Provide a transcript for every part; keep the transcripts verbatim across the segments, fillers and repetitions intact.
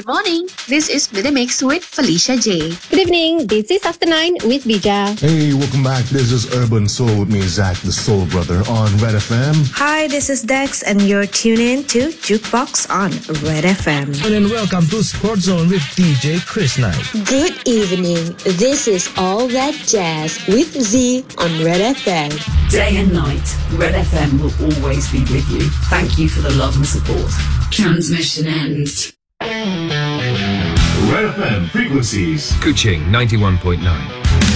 Good morning. This is Midday Mix with Felicia J. Good evening. This is After Nine with Bija. Hey, welcome back. This is Urban Soul with me, Zach, the Soul Brother, on Red F M. Hi, this is Dex, and you're tuned in to Jukebox on Red F M. And welcome to Sport Zone with D J Chris Knight. Good evening. This is All That Jazz with Z on Red F M. Day and night, Red F M will always be with you. Thank you for the love and support. Transmission ends. Red F M frequencies. Kuching ninety-one point nine.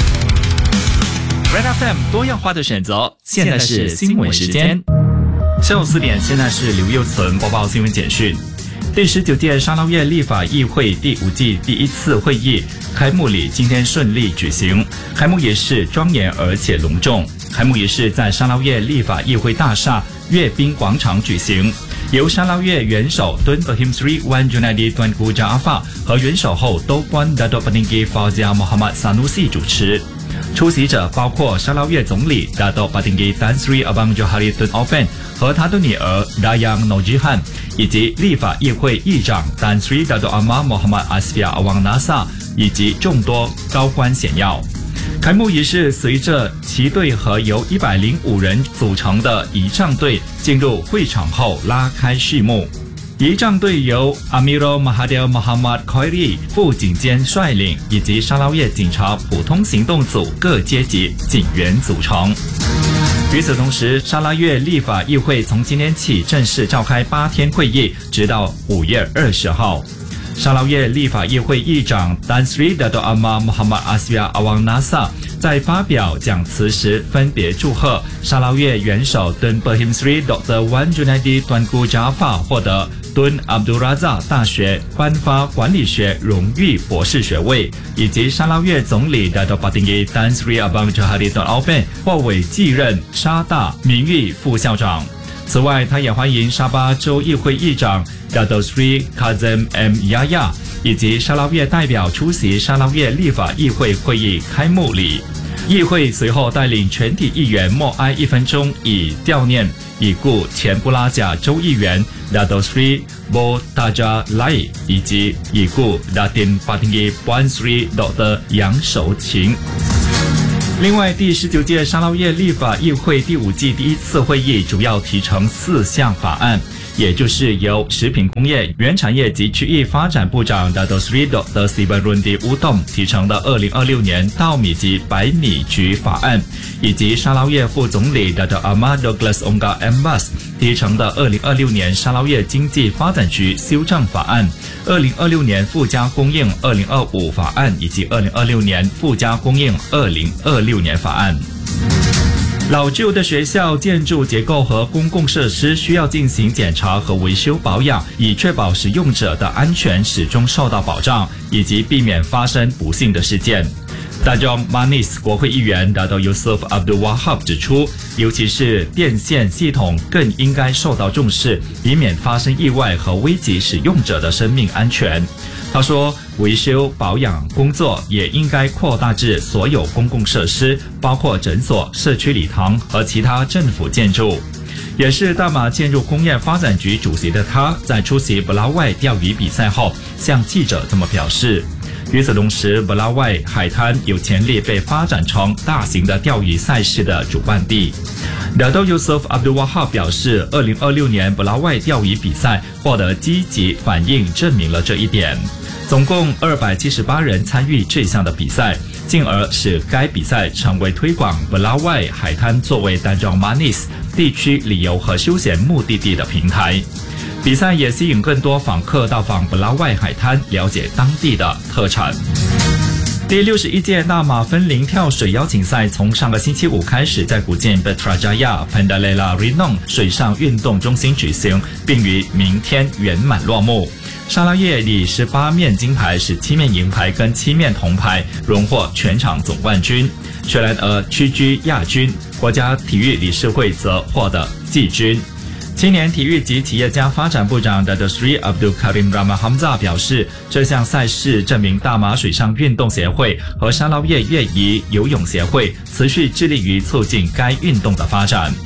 Red F M 多样化的选择。现在是新闻时间，下午四点，现在是刘佑存播报新闻简讯。第十九届沙捞越立法议会第五季第一次会议开幕礼今天顺利举行，开幕仪式庄严而且隆重。开幕仪式在沙捞越立法议会大厦阅兵广场举行，由沙捞越元首敦Berhim Sri Wan Junaidi Tuanku Jaafar 和元首后都官 Dato' Patinggi Fauzia Muhammad Sanusi 主持。出席者包括沙捞越总理 Dato' Patinggi Tan Sri Abang Johari Tun Open 和他的女儿 Dayang Nojihan， 以及立法议会议长 Tan Sri Dato' Amar Muhammad Asfia Awang Nasa 以及众多高官显要。开幕仪式随着旗队和由一百零五人组成的仪仗队进入会场后拉开序幕。仪仗队由 Amirul Mahathir Mohamad Khairi 副警监率领，以及沙捞越警察普通行动组各阶级警员组成。与此同时，沙捞越立法议会从今天起正式召开八天会议，直到五月二十号。沙捞越立法议会议长 Tan Sri Dato' Amar Muhammad Asfia Awang Nasa 在发表讲词时，分别祝贺沙捞越元首敦Berhim Sri Doktor Wan Junaidi Tuanku Jaafar 获得敦 Abdul Razak 大学颁发管理学荣誉博士学位，以及沙捞越总理 Dato' Patinggi Tan Sri Abang Johari Tun Open 获委继任沙大名誉副校长。此外，他也欢迎沙巴州议会议长 Dato' Sri Kazem M Yahya 以及沙捞越代表出席沙捞越立法议会会议开幕礼。议会随后带领全体议员默哀一分钟，以悼念已故前布拉贾州议员 Dato' Sri Bo Taja Lai 以及已故 Datin Patinggi Puan Sri Doktor 杨守勤。另外，第十九届沙捞越立法议会第五季第一次会议主要提呈四项法案，也就是由食品工业原产业及区域发展部长 Dato' Sri Doktor Sibarundi Utom 提呈的二零二六年稻米及白米局法案，以及沙捞越副总理 Dato' Ahmad Douglas Ongga Embas 提呈的二零二六年沙捞越经济发展局修正法案、二零二六年附加供应二零二五法案以及二零二六年附加供应二零二六年法案。老旧的学校建筑结构和公共设施需要进行检查和维修保养，以确保使用者的安全始终受到保障，以及避免发生不幸的事件。Tanjung Manis 国会议员 Dato' Yusof Abdul Wahab 指出，尤其是电线系统更应该受到重视，以免发生意外和危及使用者的生命安全。他说，维修保养工作也应该扩大至所有公共设施，包括诊所、社区礼堂和其他政府建筑。也是大马建筑工业发展局主席的他，在出席布拉外钓鱼比赛后，向记者这么表示。与此同时，布拉外海滩有潜力被发展成大型的钓鱼赛事的主办地。Dato' Yusof Abdul Wahab 表示，二零二六年布拉外钓鱼比赛获得积极反应，证明了这一点。总共二百七十八人参与这项的比赛，进而使该比赛成为推广布拉外海滩作为 Tanjung Manis 地区旅游和休闲目的地的平台。比赛也吸引更多访客到访布拉外海滩，了解当地的特产。第六十一届大马分龄跳水邀请赛从上个星期五开始在古晋 Putrajaya Pendalela Rinong 水上运动中心举行，并于明天圆满落幕。沙捞越以十八面金牌、十七面银牌跟七面铜牌荣获全场总冠军，虽然而屈居亚军，国家体育理事会则获得季军。青年体育及企业家发展部长 Dato' Sri Abdul Karim Rama Hamzah 表示，这项赛事证明大马水上运动协会和沙捞越越彝游泳协会持续致力于促进该运动的发展。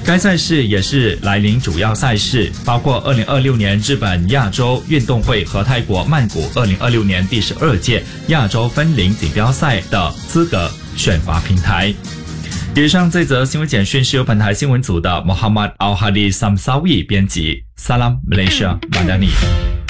该赛事也是来临主要赛事，包括二零二六年日本亚洲运动会和泰国曼谷二零二六年第十二届亚洲分龄锦标赛的资格选拔平台。以上这则新闻简讯是由本台新闻组的 Muhammad Al-Hadi Samsawi 编辑。Salam Malaysia Madani。